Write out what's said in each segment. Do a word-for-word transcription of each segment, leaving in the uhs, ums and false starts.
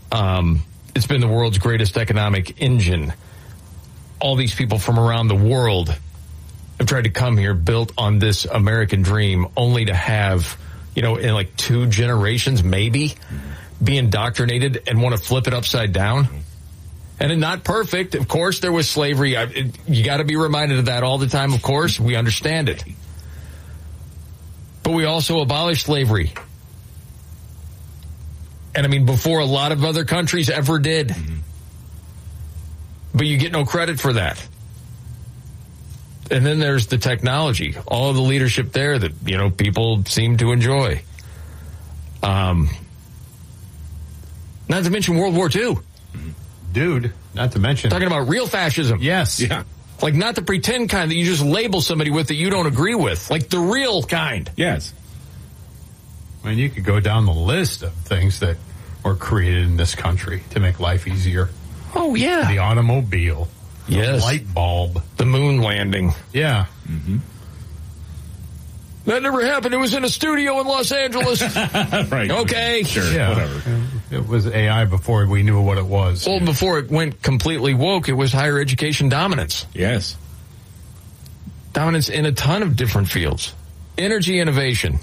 Um, it's been the world's greatest economic engine. All these people from around the world have tried to come here, built on this American dream, only to have, you know, in like two generations, maybe, be indoctrinated and want to flip it upside down. And it's not perfect. Of course, there was slavery. I, it, you got to be reminded of that all the time, of course. We understand it. But we also abolished slavery. And I mean, before a lot of other countries ever did. Mm-hmm. But you get no credit for that. And then there's the technology, all of the leadership there that, you know, people seem to enjoy. Um, not to mention World War Two. Dude, not to mention. Talking about real fascism. Yes. Yeah. Like not the pretend kind that you just label somebody with that you don't agree with. Like the real kind. Yes. I mean, you could go down the list of things that were created in this country to make life easier. Oh, yeah. The automobile. Yes. The light bulb. The moon landing. Yeah. Mm-hmm. That never happened. It was in a studio in Los Angeles. Right. Okay. Sure. Yeah. Whatever. It was A I before we knew what it was. Well, before it went completely woke, it was higher education dominance. Yes. Dominance in a ton of different fields. Energy innovation.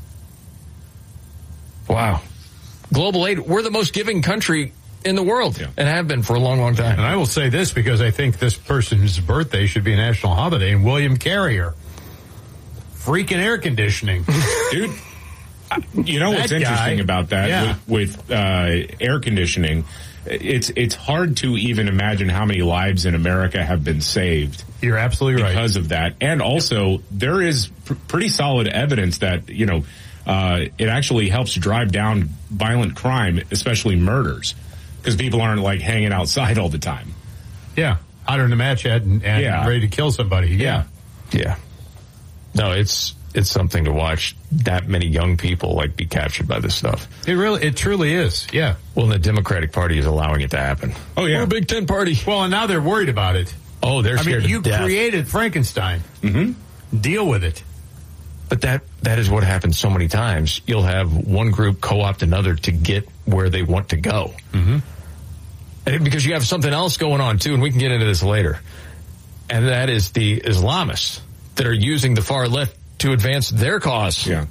Wow. Global aid. We're the most giving country in the world, yeah. and have been for a long, long time. And I will say this because I think this person's birthday should be a national holiday, and William Carrier. Freaking air conditioning. Dude, you know what's that interesting guy, about that yeah. with, with uh, air conditioning? It's it's hard to even imagine how many lives in America have been saved. You're absolutely right. Because of that. And also, there is pr- pretty solid evidence that, you know, uh, it actually helps drive down violent crime, especially murders. Because people aren't, like, hanging outside all the time. Yeah. Hotter than a match head and, and yeah. ready to kill somebody. Yeah. Yeah. No, it's it's something to watch that many young people, like, be captured by this stuff. It really, it truly is. Yeah. Well, the Democratic Party is allowing it to happen. Oh, yeah. We're a Big Ten party. Well, and now they're worried about it. Oh, they're scared I mean, you to death. created Frankenstein. Mm-hmm. Deal with it. But that that is what happens so many times. You'll have one group co-opt another to get where they want to go. Mm-hmm. And because you have something else going on, too, and we can get into this later. And that is the Islamists that are using the far left to advance their cause. Yeah.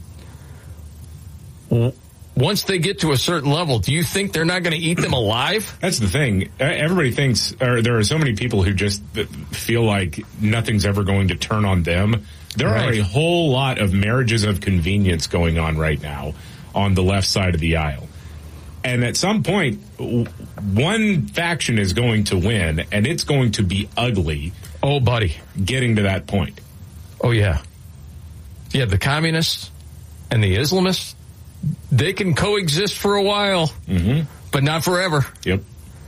Once they get to a certain level, do you think they're not going to eat them alive? That's the thing. Everybody thinks, or there are so many people who just feel like nothing's ever going to turn on them. There Right. are a whole lot of marriages of convenience going on right now on the left side of the aisle. And at some point, one faction is going to win, and it's going to be ugly. Oh, buddy. Getting to that point. Oh, yeah. Yeah, the communists and the Islamists, they can coexist for a while, mm-hmm. but not forever. Yep.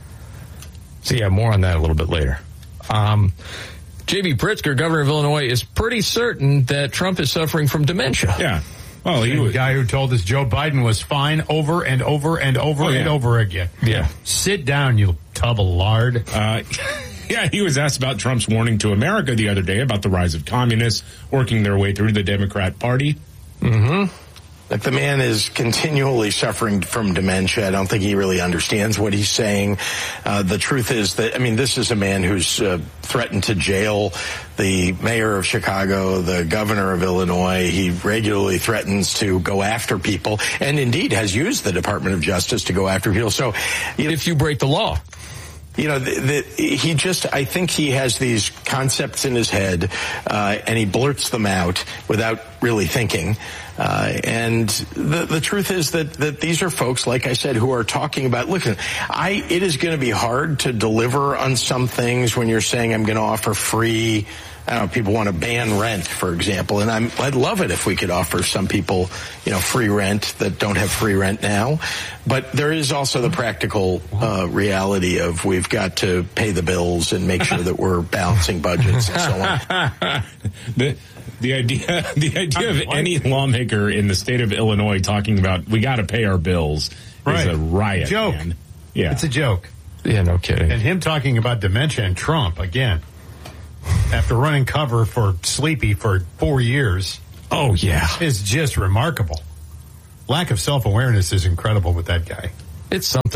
So, yeah, more on that a little bit later. Um, J B. Pritzker, governor of Illinois, is pretty certain that Trump is suffering from dementia. Yeah. Well, he the was, guy who told us Joe Biden was fine over and over and over oh, yeah. and over again. Yeah. Sit down, you tub of lard. Uh, yeah, he was asked about Trump's warning to America the other day about the rise of communists working their way through the Democrat Party. Mm-hmm. Like, the man is continually suffering from dementia. I don't think he really understands what he's saying. Uh, the truth is that, I mean, this is a man who's uh, threatened to jail the mayor of Chicago, the governor of Illinois. He regularly threatens to go after people, and indeed has used the Department of Justice to go after people. So, you know, if you break the law. You know, the, the, he just, I think he has these concepts in his head, uh, and he blurts them out without really thinking. Uh, and the, the truth is that, that these are folks, like I said, who are talking about, look, I, it is going to be hard to deliver on some things when you're saying I'm going to offer free, I don't know, people want to ban rent, for example, and I'm, I'd love it if we could offer some people, you know, free rent that don't have free rent now. But there is also the practical uh, reality of we've got to pay the bills and make sure that we're balancing budgets and so on. the, the idea, the idea of any lawmaker in the state of Illinois talking about we got to pay our bills right. is a riot. Joke. Man. Yeah, it's a joke. Yeah, no kidding. And him talking about dementia and Trump again. After running cover for Sleepy for four years. Oh, yeah. Is just remarkable. Lack of self-awareness is incredible with that guy. It's something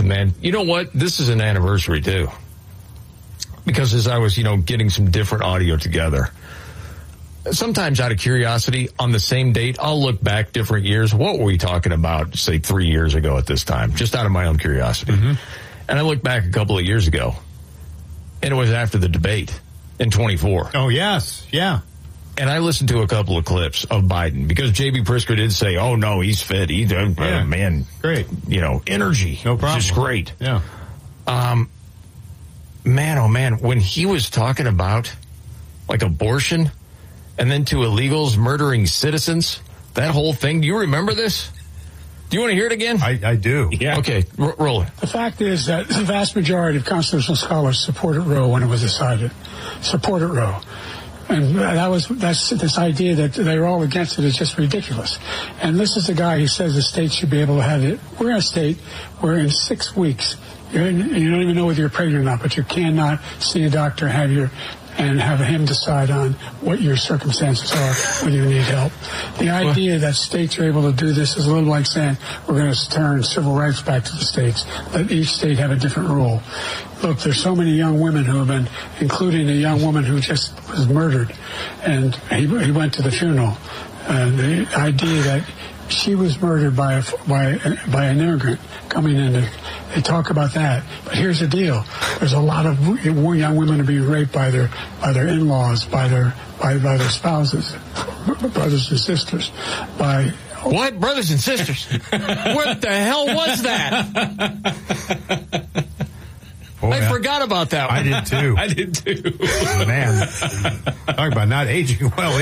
Listen, man, you know what? This is an anniversary, too. Because as I was, you know, getting some different audio together, sometimes out of curiosity, on the same date, I'll look back different years. What were we talking about, say, three years ago at this time? Just out of my own curiosity. Mm-hmm. And I looked back a couple of years ago, and it was after the debate in twenty-four. Oh, yes. Yeah. And I listened to a couple of clips of Biden because J B. Pritzker did say, oh, no, he's fit. He's, uh, yeah. man, great. You know, energy. No problem. Just great. Yeah. Um, man, oh, man, when he was talking about, like, abortion and then to illegals murdering citizens, that whole thing, do you remember this? Do you want to hear it again? I, I do. Yeah. Okay, r- roll it. The fact is that the vast majority of constitutional scholars supported Roe when it was decided. Supported Roe. And that was that's this idea that they're all against it is just ridiculous. And this is the guy who says the state should be able to have it. We're in a state where in six weeks, you're in, you don't even know whether you're pregnant or not, but you cannot see a doctor, have your and have him decide on what your circumstances are, whether you need help. The idea that states are able to do this is a little like saying we're going to turn civil rights back to the states, let each state have a different rule. Look, there's so many young women who have been, including a young woman who just was murdered, and he, he went to the funeral. And the idea that she was murdered by a, by by an immigrant coming in. To, they talk about that, but here's the deal: there's a lot of young women are being raped by their by their in-laws, by their by by their spouses, brothers and sisters, by what brothers and sisters? What the hell was that? Boy, I forgot about that one. I did too. I did too. Man, talk about not aging well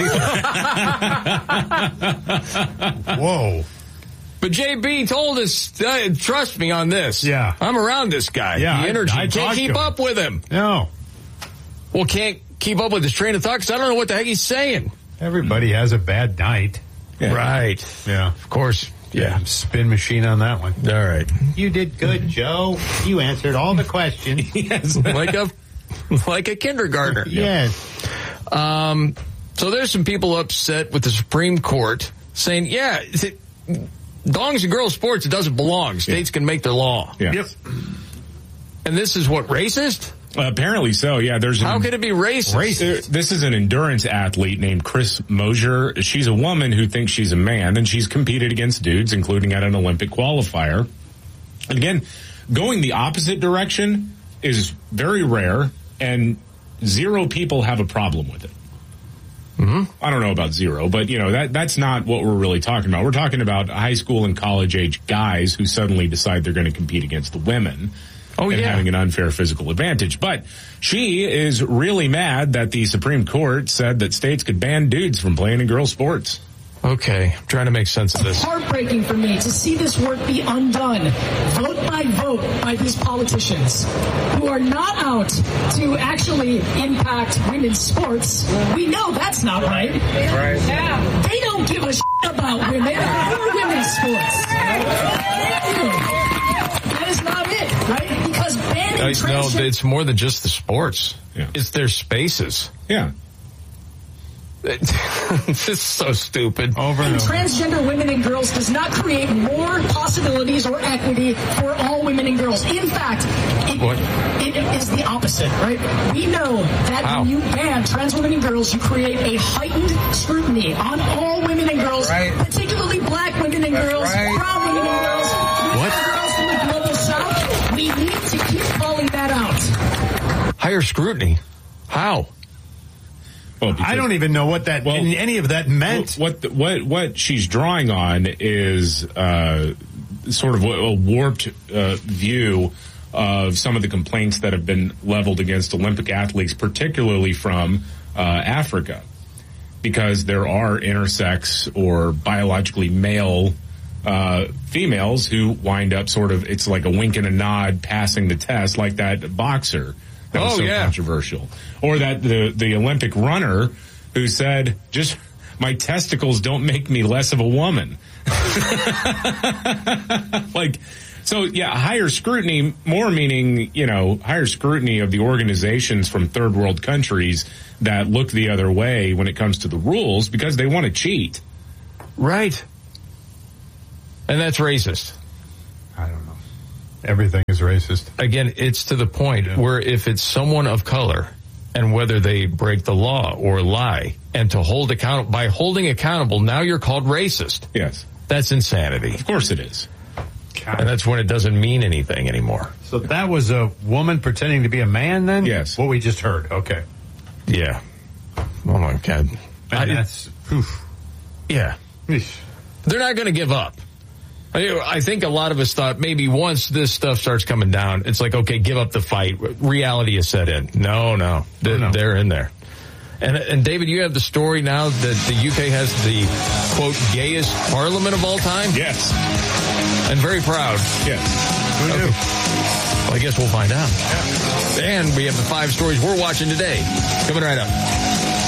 either. Whoa. But J B told us, uh, trust me on this. Yeah. I'm around this guy. Yeah, the energy. I, I can't keep up with him. No. Well, can't keep up with his train of thought because I don't know what the heck he's saying. Everybody has a bad night. Yeah. Right. Yeah. Of course. Yeah. Spin machine on that one. All right. You did good, Joe. You answered all the questions. Yes. Like a, like a kindergartner. Yes. Um, so there's some people upset with the Supreme Court saying, yeah, it, as long as a girls' sports, it doesn't belong. States yeah. can make their law. Yeah. Yep. And this is what, racist? Uh, apparently so, yeah. There's How an, could it be racist? racist? This is an endurance athlete named Chris Mosier. She's a woman who thinks she's a man, and she's competed against dudes, including at an Olympic qualifier. And again, going the opposite direction is very rare, and zero people have a problem with it. Mm-hmm. I don't know about zero, but you know that that's not what we're really talking about. We're talking about high school and college age guys who suddenly decide they're going to compete against the women. Oh, and yeah. having an unfair physical advantage. But she is really mad that the Supreme Court said that states could ban dudes from playing in girls' sports. Okay, I'm trying to make sense of this. It's heartbreaking for me to see this work be undone, vote by vote, by these politicians who are not out to actually impact women's sports. We know that's not right. Right. Yeah. They don't give a shit about women or women's sports. That is not it, right? Because banning No, transgender... no, it's more than just the sports. Yeah. It's their spaces. Yeah. This is so stupid. Over and over. Transgender women and girls does not create more possibilities or equity for all women and girls. In fact, it, What? it is the opposite, right? We know that How? when you ban trans women and girls, you create a heightened scrutiny on all women and girls, Right. particularly black women and girls, right. brown women and girls, What? girls from the global south. We need to keep calling that out. Higher scrutiny. How? Well, because- I don't even know what that Well, any of that meant. What the, what what she's drawing on is uh, sort of a, a warped uh, view of some of the complaints that have been leveled against Olympic athletes, particularly from uh, Africa, because there are intersex or biologically male uh, females who wind up sort of, it's like a wink and a nod passing the test, like that boxer. That was Oh, so yeah. controversial. Or that the, the Olympic runner who said, just my testicles don't make me less of a woman. Like, so yeah, higher scrutiny, more meaning, you know, higher scrutiny of the organizations from third world countries that look the other way when it comes to the rules because they want to cheat. Right. And that's racist. I don't know. Everything is racist. Again, it's to the point yeah. where if it's someone of color and whether they break the law or lie, and to hold account by holding accountable, now you're called racist. Yes. That's insanity. Of course it is. God. And that's when it doesn't mean anything anymore. So that was a woman pretending to be a man then? Yes. What we just heard. Okay. Yeah. Oh, my God. I, that's, oof. Yeah. Eesh. They're not going to give up. I, I think a lot of us thought maybe once this stuff starts coming down, it's like, okay, give up the fight. Reality is set in. No, no. They're, oh, no. they're in there. And, and David, you have the story now that the U K has the, quote, gayest parliament of all time? Yes. And very proud. Yes. Who knew? Okay. Well, I guess we'll find out. Yeah. And we have the five stories we're watching today. Coming right up.